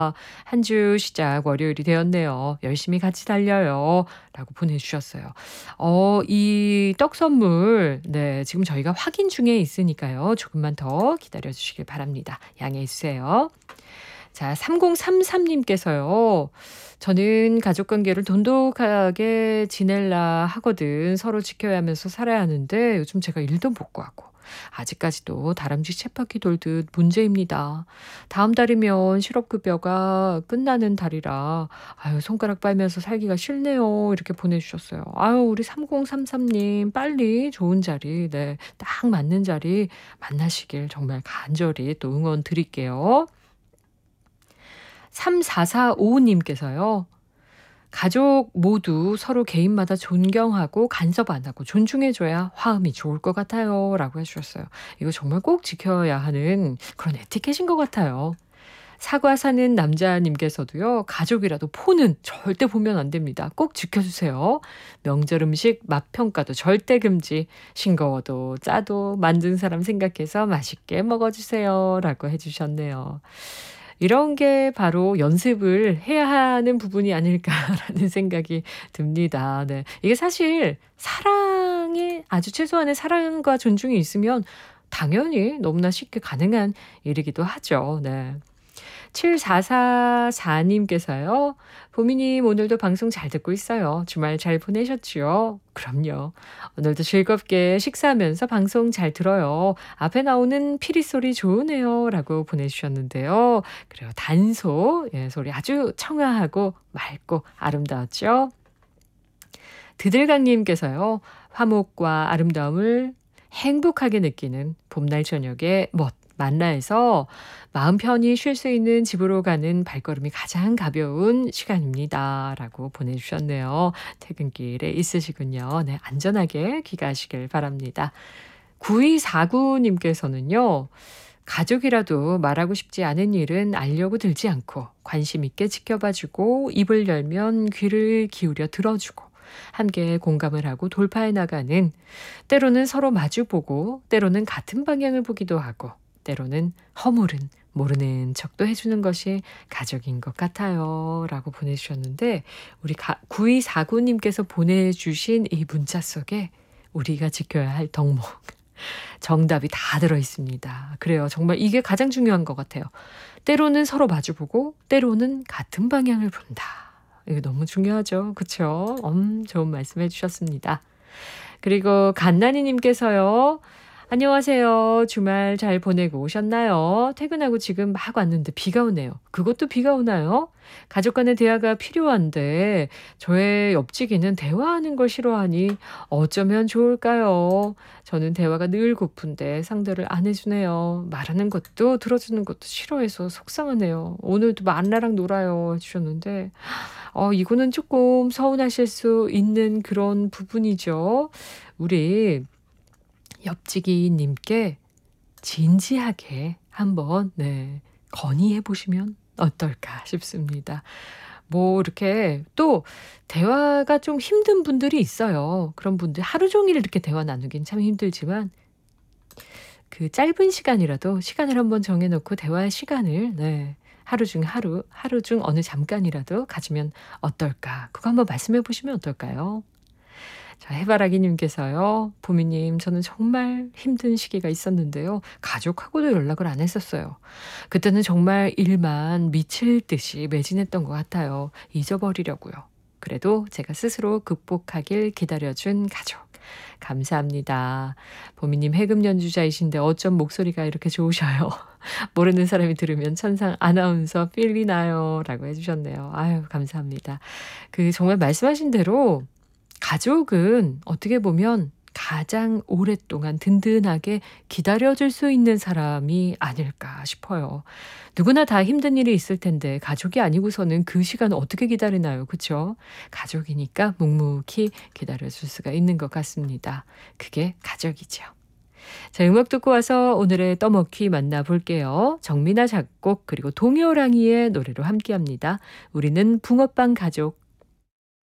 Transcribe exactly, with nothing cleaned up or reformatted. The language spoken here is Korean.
한 주 시작 월요일이 되었네요. 열심히 같이 달려요. 라고 보내주셨어요. 어, 이 떡 선물, 네, 지금 저희가 확인 중에 있으니까요. 조금만 더 기다려 주시길 바랍니다. 양해해 주세요. 자, 삼공삼삼 님께서요. 저는 가족 관계를 돈독하게 지낼라 하거든. 서로 지켜야 하면서 살아야 하는데 요즘 제가 일도 못 구하고 아직까지도 다람쥐 쳇바퀴 돌듯 문제입니다. 다음 달이면 실업급여가 끝나는 달이라 아유 손가락 빨면서 살기가 싫네요. 이렇게 보내주셨어요. 아유 우리 삼공삼삼 님 빨리 좋은 자리, 네, 딱 맞는 자리 만나시길 정말 간절히 또 응원 드릴게요. 삼사사오 님께서요. 가족 모두 서로 개인마다 존경하고 간섭 안 하고 존중해줘야 화음이 좋을 것 같아요. 라고 해주셨어요. 이거 정말 꼭 지켜야 하는 그런 에티켓인 것 같아요. 사과 사는 남자님께서도요. 가족이라도 폰은 절대 보면 안 됩니다. 꼭 지켜주세요. 명절 음식 맛평가도 절대 금지. 싱거워도 짜도 만든 사람 생각해서 맛있게 먹어주세요. 라고 해주셨네요. 이런 게 바로 연습을 해야 하는 부분이 아닐까라는 생각이 듭니다. 네. 이게 사실 사랑의 아주 최소한의 사랑과 존중이 있으면 당연히 너무나 쉽게 가능한 일이기도 하죠. 네. 칠사사사 님께서요. 보미님 오늘도 방송 잘 듣고 있어요. 주말 잘 보내셨지요? 그럼요. 오늘도 즐겁게 식사하면서 방송 잘 들어요. 앞에 나오는 피리 소리 좋으네요. 라고 보내주셨는데요. 그래요. 단소 예, 소리 아주 청아하고 맑고 아름다웠죠. 드들강님께서요. 화목과 아름다움을 행복하게 느끼는 봄날 저녁의 멋. 만나에서 마음 편히 쉴 수 있는 집으로 가는 발걸음이 가장 가벼운 시간입니다. 라고 보내주셨네요. 퇴근길에 있으시군요. 네, 안전하게 귀가하시길 바랍니다. 구이사구 님께서는요. 가족이라도 말하고 싶지 않은 일은 알려고 들지 않고 관심 있게 지켜봐주고 입을 열면 귀를 기울여 들어주고 함께 공감을 하고 돌파해 나가는, 때로는 서로 마주보고 때로는 같은 방향을 보기도 하고 때로는 허물은 모르는 척도 해주는 것이 가족인 것 같아요. 라고 보내주셨는데 우리 구이사구 님께서 보내주신 이 문자 속에 우리가 지켜야 할 덕목 정답이 다 들어있습니다. 그래요. 정말 이게 가장 중요한 것 같아요. 때로는 서로 마주보고 때로는 같은 방향을 본다. 이거 너무 중요하죠. 그렇죠? 음, 좋은 말씀 해주셨습니다. 그리고 갓나니님께서요. 안녕하세요. 주말 잘 보내고 오셨나요? 퇴근하고 지금 막 왔는데 비가 오네요. 그것도 비가 오나요? 가족 간의 대화가 필요한데 저의 옆지기는 대화하는 걸 싫어하니 어쩌면 좋을까요? 저는 대화가 늘 고픈데 상대를 안 해주네요. 말하는 것도 들어주는 것도 싫어해서 속상하네요. 오늘도 만나랑 놀아요 해주셨는데 어, 이거는 조금 서운하실 수 있는 그런 부분이죠. 우리 옆지기님께 진지하게 한번 네, 건의해 보시면 어떨까 싶습니다. 뭐 이렇게 또 대화가 좀 힘든 분들이 있어요. 그런 분들 하루 종일 이렇게 대화 나누긴 참 힘들지만 그 짧은 시간이라도 시간을 한번 정해놓고 대화의 시간을 네, 하루 중 하루, 하루 중 어느 잠깐이라도 가지면 어떨까? 그거 한번 말씀해 보시면 어떨까요? 자, 해바라기님께서요. 보미님, 저는 정말 힘든 시기가 있었는데요. 가족하고도 연락을 안 했었어요. 그때는 정말 일만 미칠 듯이 매진했던 것 같아요. 잊어버리려고요. 그래도 제가 스스로 극복하길 기다려준 가족. 감사합니다. 보미님 해금 연주자이신데 어쩜 목소리가 이렇게 좋으셔요. 모르는 사람이 들으면 천상 아나운서 필이 나요. 라고 해주셨네요. 아유, 감사합니다. 그 정말 말씀하신 대로 가족은 어떻게 보면 가장 오랫동안 든든하게 기다려줄 수 있는 사람이 아닐까 싶어요. 누구나 다 힘든 일이 있을 텐데 가족이 아니고서는 그 시간을 어떻게 기다리나요? 그렇죠? 가족이니까 묵묵히 기다려줄 수가 있는 것 같습니다. 그게 가족이죠. 자, 음악 듣고 와서 오늘의 떠먹기 만나볼게요. 정민아 작곡 그리고 동요랑이의 노래로 함께합니다. 우리는 붕어빵 가족.